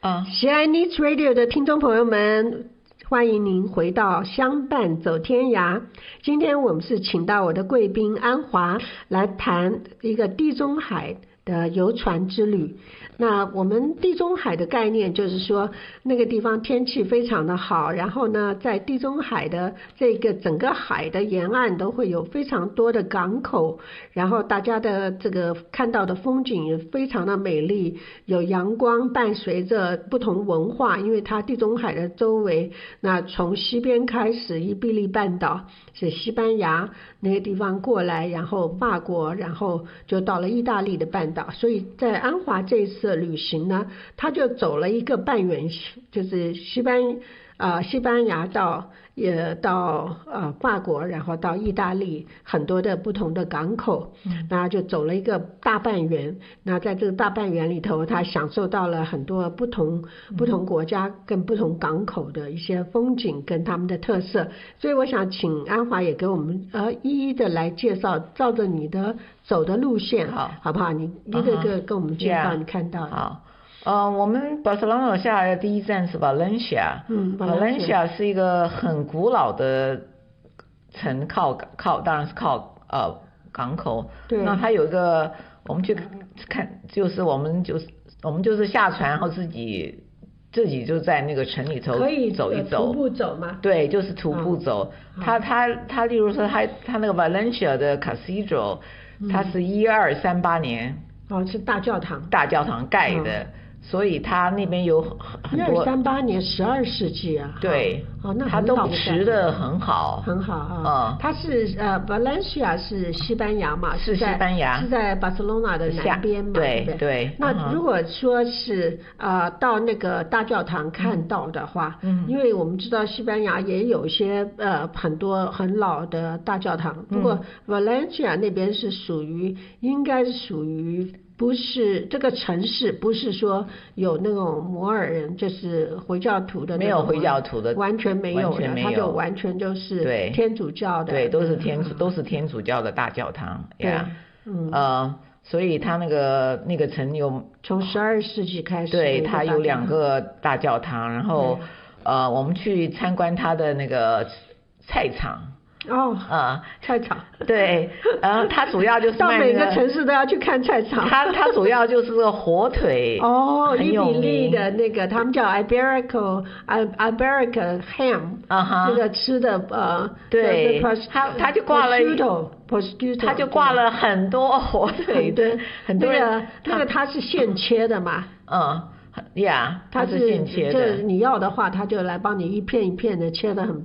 喜爱 Needs Radio 的听众朋友们，欢迎您回到相伴走天涯。今天我们是请到我的贵宾安华来谈一个地中海的游船之旅。那我们地中海的概念就是说，那个地方天气非常的好，然后呢，在地中海的这个整个海的沿岸都会有非常多的港口，然后大家的这个看到的风景也非常的美丽，有阳光伴随着不同文化，因为它地中海的周围，那从西边开始，伊比利半岛是西班牙那个地方过来，然后法国，然后就到了意大利的半岛，所以在安华这一次的旅行呢，他就走了一个半圆形，就是西班牙到法国，然后到意大利很多的不同的港口，那就走了一个大半圆。那在这个大半圆里头，他享受到了很多不同国家跟不同港口的一些风景跟他们的特色。所以我想请安华也给我们一一的来介绍，照着你的走的路线，好不好？你一个个跟我们介绍你看到的。 好。我们巴塞罗那下来的第一站是 Valencia。Valencia 是一个很古老的城，当然是靠港口。 对。 那它有一个，我们去看，就是我们就是下船，然后自己就在那个城里头可以走一走。 徒步走吗？对， 就是徒步走。它例如说它那个 Valencia 的 Cathedral，它是1238年。 是大教堂盖的。所以它那边有很多 1238年12世纪啊。 对。 那它都持得很好。 很好啊。它是Valencia 是西班牙嘛？ 是西班牙。 是在巴塞罗那的南边嘛？ 对。 那如果说是到那个大教堂看到的话，因为我们知道西班牙也有一些很多很老的大教堂，不过 Valencia 那边是应该是属于。不是这个城市，不是说有那种摩尔人，就是回教徒的那种， 没有回教徒的， 完全没有的，它就完全就是天主教的， 对，都是天主教的大教堂， 对， 所以它那个城有从12世纪开始， 对，它有2个大教堂，然后我们去参观它的那个菜场。 菜场。 对，它主要就是到每个城市都要去看菜场。 它主要就是个火腿。 伊比利的那个他们叫 Iberica ham， 那个吃的对，它就挂了 prosciutto， 它就挂了很多火腿的，很多人那个它是现切的嘛。 它是现切的， 就是你要的话，他就来帮你一片一片的切得很